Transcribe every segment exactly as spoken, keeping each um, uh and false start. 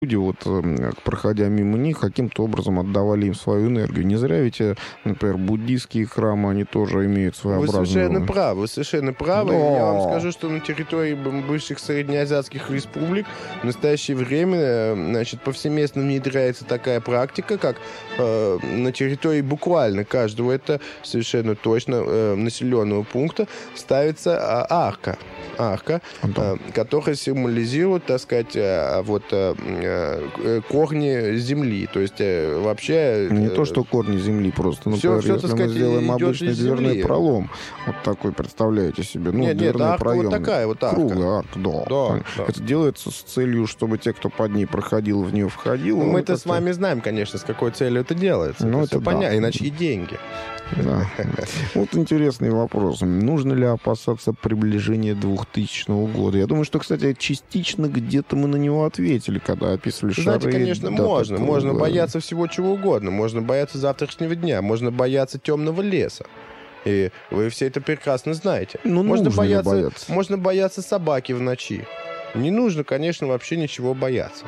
люди, вот, проходя мимо них, каким-то образом отдавали им свою энергию. Не зря ведь, например, буддийские храмы, они тоже имеют своеобразную... Вы совершенно правы, вы совершенно правы. Да. Я вам скажу, что на территории бывших среднеазиатских республик в настоящее время, значит, повсеместно внедряется такая практика, как э, на территории буквально каждого, это совершенно точно, э, населенного пункта ставится э, арка. Арка, э, которая символизирует, так сказать, э, вот, э, э, корни земли. То есть э, вообще... Не то, что корни земли просто. Ну, все, например, все, если так мы сказать, сделаем идет обычный из дверной земли. пролом, вот такой, представляете себе, ну, Нет, нет, дверной арка проем. вот такая вот арка. Круглая арка, да. Да, да. Это делается с целью, чтобы те, кто под ней проходил, в нее входил. Ну, ну, мы-то с как-то- вами знаем, конечно, с какой целью это делается. Ну, это это все да. понятно, иначе и деньги. Да. Вот интересный вопрос. Нужно ли опасаться приближения двухтысячного года? Я думаю, что, кстати, частично где-то мы на него ответили, когда описывали шары. Знаете, конечно, Да, можно. так, Можно да. бояться всего чего угодно. Можно бояться завтрашнего дня. Можно бояться темного леса. И вы все это прекрасно знаете. Ну, можно нужно ли бояться, бояться? можно бояться собаки в ночи. Не нужно, конечно, вообще ничего бояться.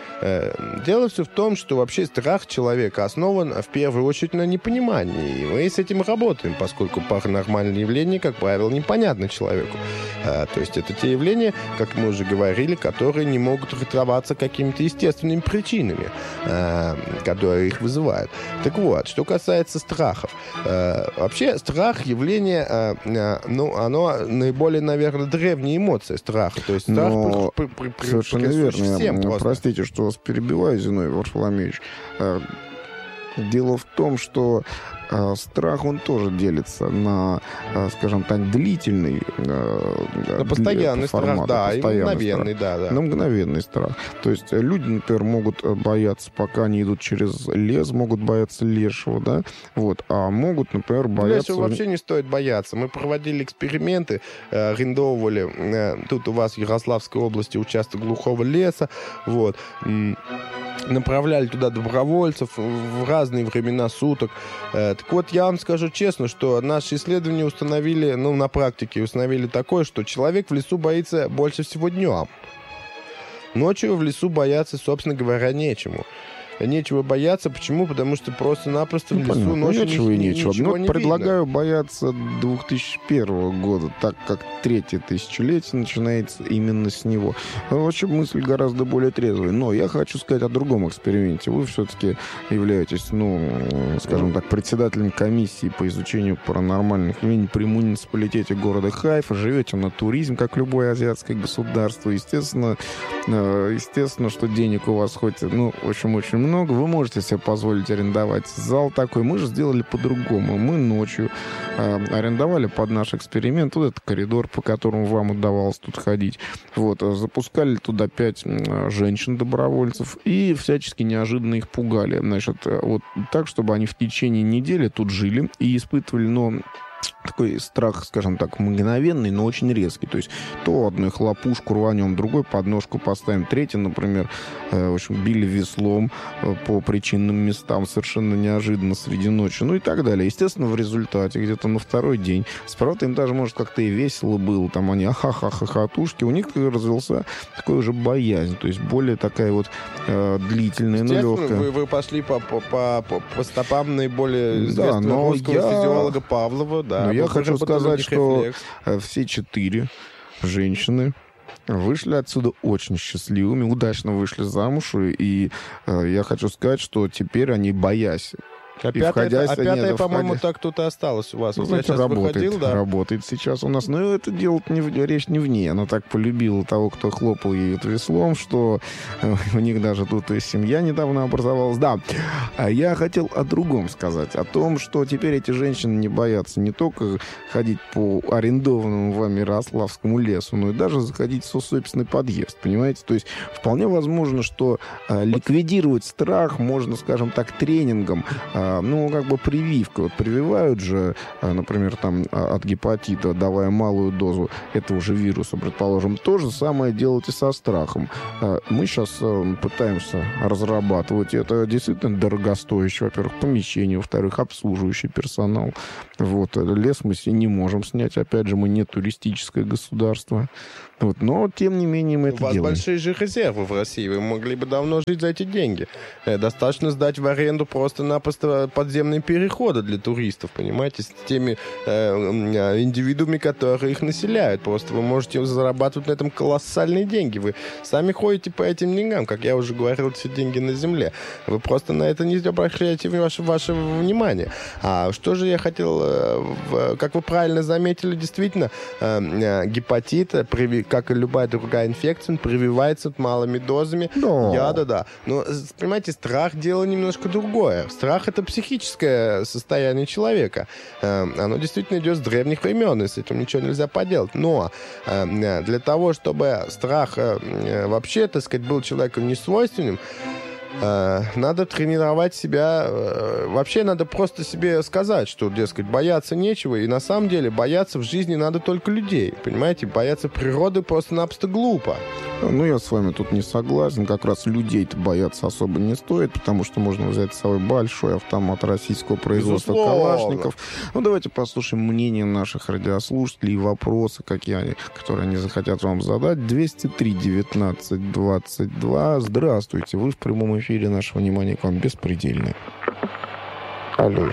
Э, Дело все в том, что вообще страх человека основан в первую очередь на непонимании. И мы с этим работаем, поскольку паранормальные явления, как правило, непонятны человеку. Э, То есть это те явления, как мы уже говорили, которые не могут ретроваться какими-то естественными причинами, э, которые их вызывают. Так вот, что касается страхов. Э, Вообще страх явление, э, э, ну, оно наиболее, наверное, древняя эмоция страха. То есть страх Но при- при- при- Совершенно присущ верно. всем Я- просто. Простите, что вас перебиваю, Зиновий Варфоломеевич. Э, Дело в том, что э, страх, он тоже делится на, э, скажем так, длительный э, На постоянный для- страх, формат, да, и постоянный мгновенный, да, да. На мгновенный страх. То есть э, люди, например, могут э, бояться, пока они идут через лес, могут бояться лешего, да, вот, а могут, например, бояться... Лесу вообще не стоит бояться. Мы проводили эксперименты, э, арендовывали э, тут у вас в Ярославской области участок глухого леса, вот, м, направляли туда добровольцев в разные времена суток. Э, Так вот, я вам скажу честно, что наши исследования установили, ну, на практике установили такое, что человек в лесу боится больше всего днем. Ночью в лесу бояться, собственно говоря, нечему. Нечего бояться. Почему? Потому что просто-напросто в Ну, лесу понятно. ночью Нечего и ни- нечего. ничего Ну, не предлагаю бояться две тысячи первого года, так как третье тысячелетие начинается именно с него. Вообще мысль гораздо более трезвая. Но я хочу сказать о другом эксперименте. Вы все-таки являетесь, ну, скажем так, председателем комиссии по изучению паранормальных явлений при муниципалитете города Хайфа. Живете на туризм, как любое азиатское государство. Естественно, э, естественно, что денег у вас хоть, ну, в общем, очень много. Вы можете себе позволить арендовать зал такой. Мы же сделали по-другому. Мы ночью э, арендовали под наш эксперимент вот этот коридор, по которому вам удавалось тут ходить. Вот, э, запускали туда пять э, женщин-добровольцев и всячески неожиданно их пугали. Значит, э, вот так, чтобы они в течение недели тут жили и испытывали, ну, такой страх, скажем так, мгновенный, но очень резкий. То есть то одну хлопушку рванем, другой подножку поставим, третий, например, э, в общем, били веслом э, по причинным местам совершенно неожиданно среди ночи, ну и так далее. Естественно, в результате где-то на второй день, справа им даже, может, как-то и весело было, там они ахаха-хохотушки, у них развился такой уже боязнь, то есть более такая вот э, длительная, но Естественно, легкая. вы, вы пошли по, по, по, по- по стопам наиболее Да, известного но русского я- физиолога Павлова. Да, Но я вот хочу уже сказать, патологический что рефлекс. э, все четыре женщины вышли отсюда очень счастливыми, удачно вышли замуж, и э, я хочу сказать, что теперь они, боясь, А и пятая, входя- а пятая, не, ну, по-моему, входя- так тут и осталось у вас. ну, Вот знаете, я сейчас работает, выходил, да. работает сейчас у нас. Но это дело не в, речь не в ней. Она так полюбила того, кто хлопал ей это веслом, что э, у них даже тут и семья недавно образовалась. Да, а я хотел о другом сказать. О том, что теперь эти женщины не боятся не только ходить по арендованному вами Ярославскому лесу, но и даже заходить в свой собственный подъезд. Понимаете? То есть вполне возможно, что э, ликвидировать страх можно, скажем так, тренингом, э, а, ну, как бы прививка. Вот прививают же, а, например, там от гепатита, давая малую дозу этого же вируса, предположим. То же самое делать и со страхом. А, мы сейчас а, пытаемся разрабатывать. Это действительно дорогостоящее, во-первых, помещение, во-вторых, обслуживающий персонал. Вот. Лес мы себе не можем снять. Опять же, мы не туристическое государство. Вот. Но, тем не менее, мы это делаем. У вас большие же резервы в России. Вы могли бы давно жить за эти деньги. Достаточно сдать в аренду просто-напросто подземные переходы для туристов, понимаете, с теми э, индивидуумами, которые их населяют. Просто вы можете зарабатывать на этом колоссальные деньги. Вы сами ходите по этим деньгам, как я уже говорил, все деньги на земле. Вы просто на это не обращаете ваше, ваше внимание. А что же я хотел, э, как вы правильно заметили, действительно, э, гепатит, как и любая другая инфекция, прививается малыми дозами. Но... яда, да. Но, понимаете, страх — дело немножко другое. Страх — это психическое состояние человека. Оно действительно идет с древних времен, и с этим ничего нельзя поделать. Но для того, чтобы страх вообще, так сказать, был человеком несвойственным, надо тренировать себя. Вообще надо просто себе сказать, что, дескать, бояться нечего. И на самом деле бояться в жизни надо только людей. Понимаете? Бояться природы просто-напросто глупо. Ну, я с вами тут не согласен. Как раз людей-то бояться особо не стоит, потому что можно взять с собой большой автомат российского производства Калашников. Ну, давайте послушаем мнение наших радиослушателей и вопросы, какие они, которые они захотят вам задать. двести три девятнадцать двадцать два. Здравствуйте. Вы в прямом эфире. Наше внимание к вам беспредельное. Алло.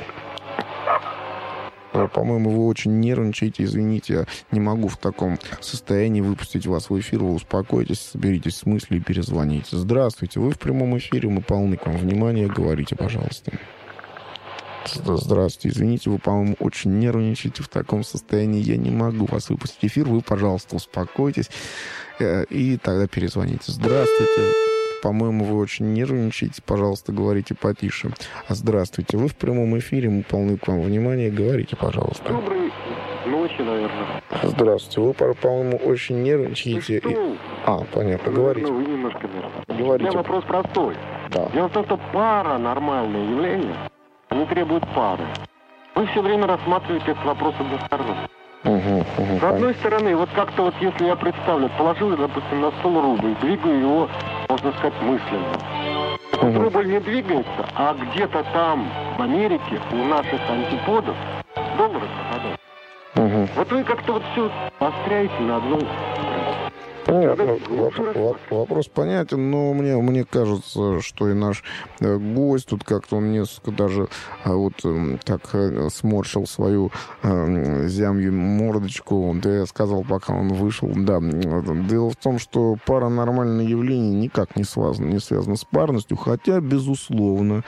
По-моему, вы очень нервничаете. Извините, я не могу в таком состоянии выпустить вас в эфир. Вы успокойтесь, соберитесь с мыслью и перезвоните. Здравствуйте, вы в прямом эфире, мы полны к вам внимания. Говорите, пожалуйста. Здравствуйте, извините, вы, по-моему, очень нервничаете. В таком состоянии я не могу вас выпустить в эфир. Вы, пожалуйста, успокойтесь и тогда перезвоните. Здравствуйте. По-моему, вы очень нервничаете. Пожалуйста, говорите потише. Здравствуйте. Вы в прямом эфире. Мы полны к вам внимания. Говорите, пожалуйста. Доброй ночи, наверное. Здравствуйте. Вы, по-моему, очень нервничаете. Ну, И... А, понятно. Говорите. Ну, вы немножко нервничаете. Говорите. У меня вопрос простой. Да. Дело в том, что пара — нормальное явление. Они требуют пары. Вы все время рассматриваете этот вопрос односторонне. Угу, угу, С одной стороны, вот как-то вот, если я представлю, положил, допустим, на стол рубль, двигаю его, можно сказать, мысленно. Вот угу. рубль не двигается, а где-то там, в Америке, у наших антиподов, доллары пропадают. Угу. Вот вы как-то вот все постряете на одной. Понятно. Вопрос, вопрос понятен, но мне, мне кажется, что и наш э, гость тут как-то он несколько даже э, вот э, так э, сморщил свою э, зямью мордочку. Да я сказал, пока он вышел. Да, дело в том, что паранормальное явление никак не связано, не связано с парностью, хотя, безусловно,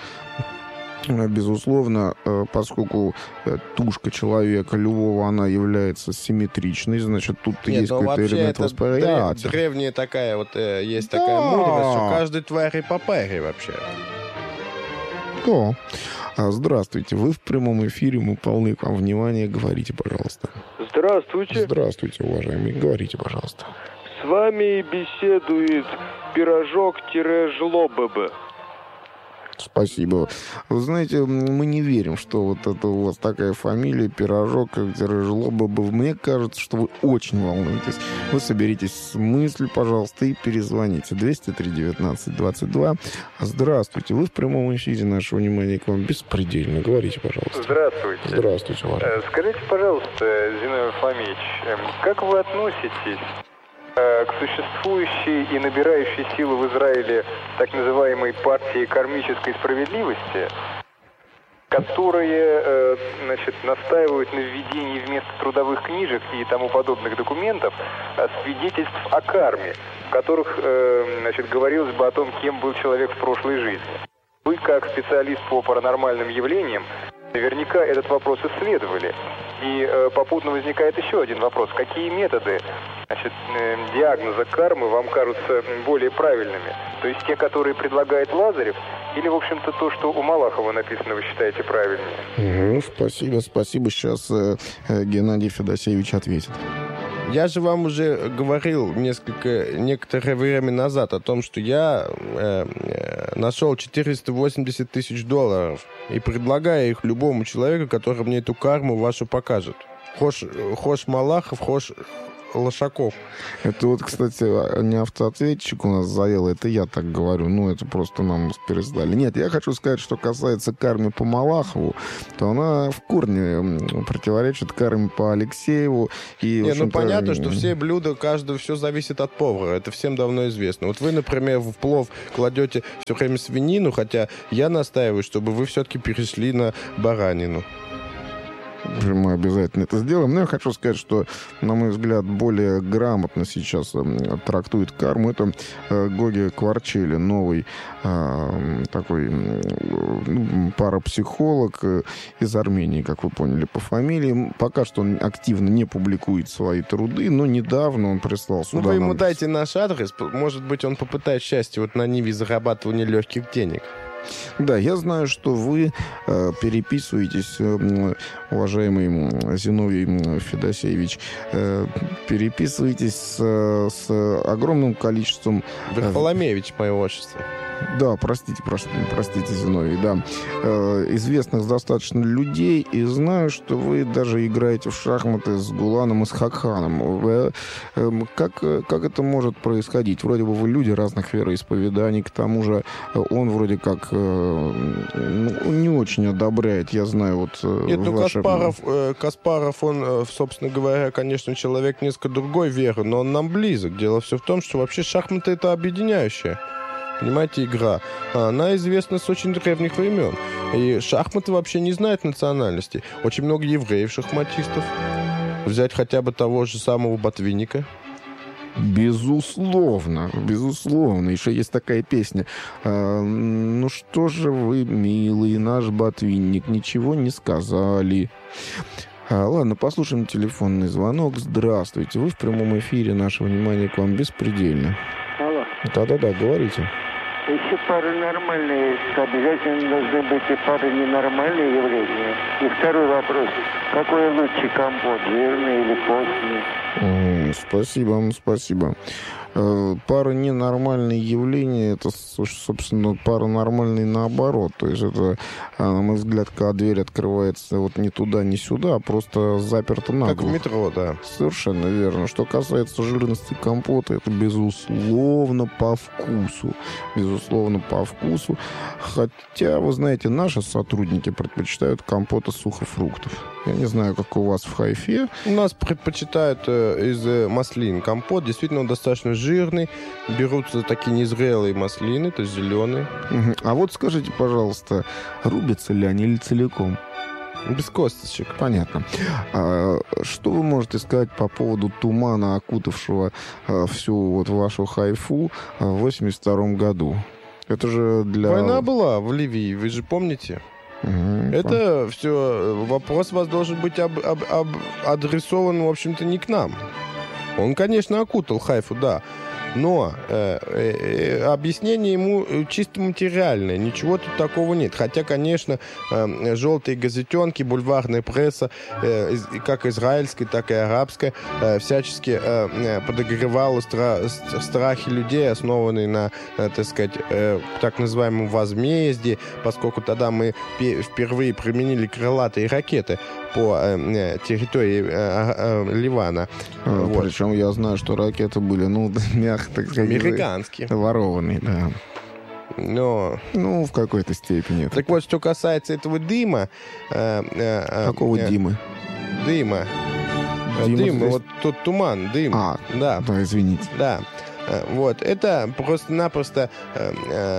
Безусловно, поскольку тушка человека любого, она является симметричной, значит, тут Нет, есть какой-то элемент восприятия. Древняя такая вот, есть да. такая мудрость, что каждой твари по паре вообще. Да. Здравствуйте, вы в прямом эфире, мы полны к вам внимания, говорите, пожалуйста. Здравствуйте. Здравствуйте, уважаемый, говорите, пожалуйста. С вами беседует пирожок-жлобб. Спасибо. Вы знаете, мы не верим, что вот это у вас такая фамилия, Пирожок, Жлобба. Мне кажется, что вы очень волнуетесь. Вы соберитесь с мыслью, пожалуйста, и перезвоните. двести три девятнадцать двадцать два. Здравствуйте. Вы в прямом эфире. Наше внимание к вам беспредельно. Говорите, пожалуйста. Здравствуйте. Здравствуйте, уважаемый. Скажите, пожалуйста, Зиновий Фомич, как вы относитесь к существующей и набирающей силу в Израиле так называемой партии кармической справедливости, которые, значит, настаивают на введении вместо трудовых книжек и тому подобных документов свидетельств о карме, в которых, значит, говорилось бы о том, кем был человек в прошлой жизни. Вы, как специалист по паранормальным явлениям, наверняка этот вопрос исследовали. И э, попутно возникает еще один вопрос. Какие методы, значит, э, диагноза кармы вам кажутся более правильными? То есть те, которые предлагает Лазарев, или, в общем-то, то, что у Малахова написано, вы считаете правильнее? Угу, спасибо, спасибо. Сейчас э, э, Геннадий Федосеевич ответит. Я же вам уже говорил несколько, некоторое время назад о том, что я э, э, нашел четыреста восемьдесят тысяч долларов и предлагаю их любому человеку, который мне эту карму вашу покажет. Хош, хош Малахов, хош Лошаков. Это вот, кстати, не автоответчик у нас заел, это я так говорю. Ну, это просто нам пересдали. Нет, я хочу сказать, что касается кармы по Малахову, то она в корне противоречит карме по Алексееву. И, не, ну понятно, что все блюда, каждого, все зависит от повара. Это всем давно известно. Вот вы, например, в плов кладете все время свинину, хотя я настаиваю, чтобы вы все-таки перешли на баранину. Мы обязательно это сделаем. Но я хочу сказать, что, на мой взгляд, более грамотно сейчас трактует карму. Это Гоги Кварчели, новый такой парапсихолог из Армении, как вы поняли по фамилии. Пока что он активно не публикует свои труды, но недавно он прислал сюда... Ну, вы ему нам... дайте наш адрес. Может быть, он попытает счастье вот на ниве зарабатывания легких денег. Да, я знаю, что вы э, переписываетесь, э, уважаемый Зиновий Федосеевич, э, переписываетесь с, с огромным количеством... Варфоломеевич, мое отчество. Да, простите, простите, простите, Зиновий, да. Э, известных достаточно людей, и знаю, что вы даже играете в шахматы с Гуланом и с Хакханом. Вы, э, как, как это может происходить? Вроде бы вы люди разных вероисповеданий, к тому же он вроде как э, ну, не очень одобряет, я знаю, вот... Нет, ну ваше... Каспаров, э, Каспаров, он, э, собственно говоря, конечно, человек несколько другой веры, но он нам близок. Дело все в том, что вообще шахматы — это объединяющее. Понимаете, игра. Она известна с очень древних времен. И шахматы вообще не знают национальности. Очень много евреев-шахматистов. Взять хотя бы того же самого Ботвинника. Безусловно, безусловно. Еще есть такая песня. А, ну что же вы, милый наш Ботвинник, ничего не сказали. А, ладно, послушаем телефонный звонок. Здравствуйте. Вы в прямом эфире. Наше внимание к вам беспредельно. Алло. Да-да-да, говорите. Если пары нормальные, то обязательно должны быть и пары ненормальные явления. И второй вопрос. Какой лучше компот, жирный или постный? Спасибо, спасибо. Пара ненормальные явления, это, собственно, пара нормальные наоборот. То есть это, на мой взгляд, когда дверь открывается вот не туда, не сюда, а просто заперта наглухо. Как в метро, да. Совершенно верно. Что касается жирности компота, это, безусловно, по вкусу. Безусловно, по вкусу. Хотя, вы знаете, наши сотрудники предпочитают компоты сухофруктов. Я не знаю, как у вас в Хайфе. У нас предпочитают э, из э, маслин компот. Действительно, он достаточно жирный. Берутся такие незрелые маслины, то есть зеленые. Угу. А вот скажите, пожалуйста, рубятся ли они или целиком? Без косточек. Понятно. А, что вы можете сказать по поводу тумана, окутавшего а, всю вот вашу Хайфу а, в восемьдесят втором году? Это же для... Война была в Ливии, вы же помните? Угу, Это пон... все... Вопрос у вас должен быть об, об, об, адресован, в общем-то, не к нам. Он, конечно, окутал Хайфу, да. Но э, э, объяснение ему чисто материальное. Ничего тут такого нет. Хотя, конечно, э, желтые газетенки, бульварная пресса, э, из, как израильская, так и арабская, э, всячески э, подогревала стра- страхи людей, основанные на, э, так сказать, э, так называемом возмездии, поскольку тогда мы пе- впервые применили крылатые ракеты по э, территории э, э, Ливана. А, вот. Причем я знаю, что ракеты были, ну, мягко так сказать, американские. Ворованные, да. Но... Ну, в какой-то степени. Так вот, что касается этого дыма... Э, э, Какого э, Димы? Дыма. Дима Дым, здесь... вот тут туман, дым. А, да. да, извините. Да. Вот, это просто-напросто э,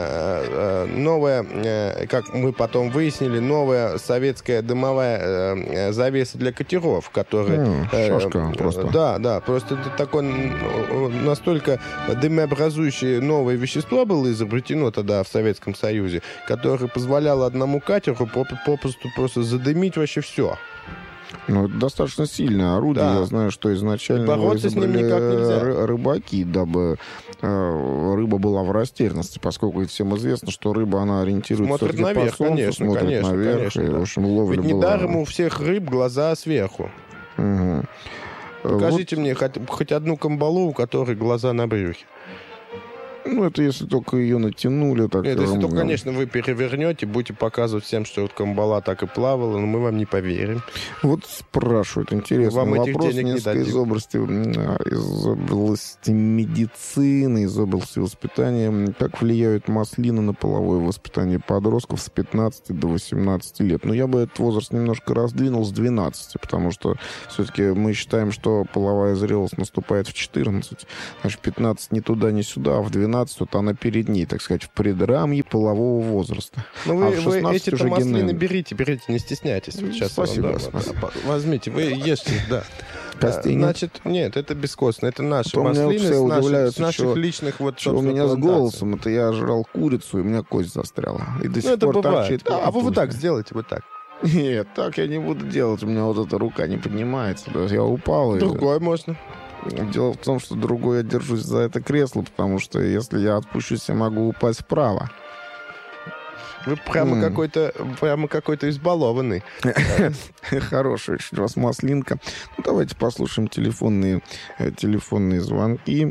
э, новая, э, как мы потом выяснили, новая советская дымовая э, завеса для катеров, которая... Mm, э, шашка э, просто. Да, да, просто это такое настолько дымообразующее новое вещество было изобретено тогда в Советском Союзе, которое позволяло одному катеру попросту просто задымить вообще все. Ну, это достаточно сильное орудие. Да. Я знаю, что изначально бороться его с ним никак нельзя. ры- рыбаки, дабы э, рыба была в растерянности, поскольку всем известно, что рыба, она ориентируется Смотрит по наверх, солнцу, конечно, смотрит конечно, наверх, конечно, и, да. в общем, ловля Ведь была... недаром у всех рыб глаза сверху. Угу. Покажите вот. мне хоть, хоть одну камбалу, у которой глаза на брюхе. Ну, это если только ее натянули. Так Нет, если только, конечно, вы перевернете, будете показывать всем, что вот камбала так и плавала, но мы вам не поверим. Вот спрашивают, интересный вам вопрос, несколько из области, из области медицины, из области воспитания. Как влияют маслины на половое воспитание подростков с пятнадцати до восемнадцати лет? Ну, я бы этот возраст немножко раздвинул с двенадцати, потому что все-таки мы считаем, что половая зрелость наступает в четырнадцать. Значит, пятнадцать ни туда, ни сюда, а в двенадцать вот она перед ней, так сказать, в предрамье полового возраста. Ну, вы, а вы эти-то маслины берите, берите, не стесняйтесь. Вот сейчас спасибо. Да, спасибо. Возьмите, вы ешьте, да. Костей нет? Значит, нет, это бескостно. Это наши Потом маслины с наших, с наших что, личных вот, что у меня с голосом, это я жрал курицу, и у меня кость застряла. И до ну, сих это пор бывает. торчит. Да, а вы вот так сделайте, вот так. Нет, так я не буду делать. У меня вот эта рука не поднимается. Я упал. Другой и... можно. Дело в том, что другой я держусь за это кресло, потому что если я отпущусь, я могу упасть вправо. Вы прямо mm. какой-то прямо какой-то избалованный. Хорошая очень у вас маслинка. Ну, давайте послушаем телефонные, телефонные звонки.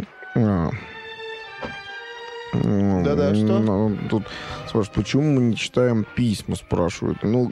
Да-да, что? Ну, тут спрашивают, почему мы не читаем письма, спрашивают. Ну,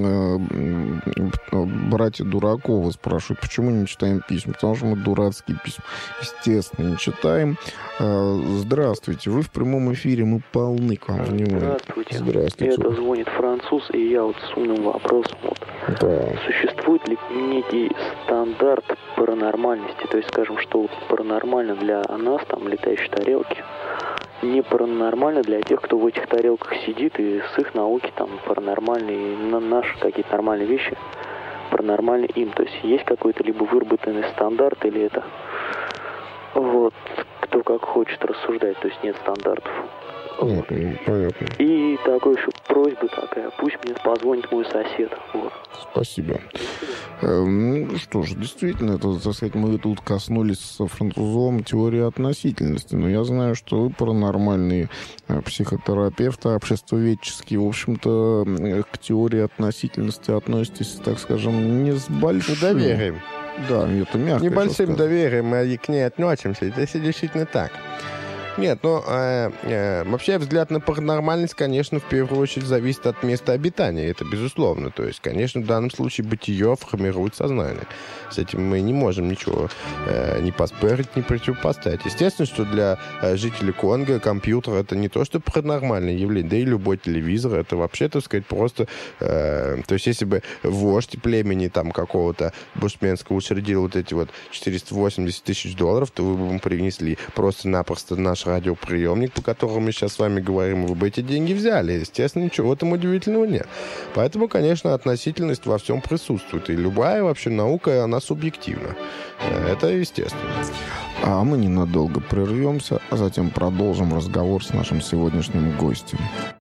братья Дураковы спрашивают, почему не читаем письма. Потому что мы дурацкие письма, естественно, не читаем. Здравствуйте, вы в прямом эфире, мы полны к вам внимания. Здравствуйте. Здравствуйте. Это звонит француз, и я вот с умным вопросом. Вот. Да. Существует ли некий стандарт паранормальности? То есть, скажем, что паранормально для нас, там, летающие тарелки, не паранормально для тех, кто в этих тарелках сидит, и с их науки там паранормальные, на наши какие-то нормальные вещи паранормальны им. То есть есть какой-то либо выработанный стандарт, или это вот кто как хочет рассуждать, то есть нет стандартов. Вот. Понятно. И такой еще просьба такая, пусть мне позвонит мой сосед. Вот. Спасибо. Ну что ж, действительно, это, так сказать, мы тут коснулись с французом теории относительности, но я знаю, что вы паранормальные психотерапевты, обществоведческие, в общем-то, к теории относительности относитесь, так скажем, не с большим доверием. Да, это мягко. Небольшим доверием мы к ней относимся, это действительно так. Нет, ну, э, э, вообще взгляд на паранормальность, конечно, в первую очередь зависит от места обитания, это безусловно. То есть, конечно, в данном случае бытие формирует сознание. С этим мы не можем ничего э, ни поспорить, ни противопоставить. Естественно, что для э, жителей Конго компьютер — это не то, что паранормальное явление, да и любой телевизор — это вообще, так сказать, просто... Э, то есть, если бы вождь племени там какого-то бушменского учредил вот эти вот четыреста восемьдесят тысяч долларов, то вы бы ему принесли просто-напросто наш радиоприемник, по которому мы сейчас с вами говорим, вы бы эти деньги взяли. Естественно, ничего в этом удивительного нет. Поэтому, конечно, относительность во всем присутствует. И любая вообще наука, она субъективна. Это естественно. А мы ненадолго прервемся, а затем продолжим разговор с нашим сегодняшним гостем.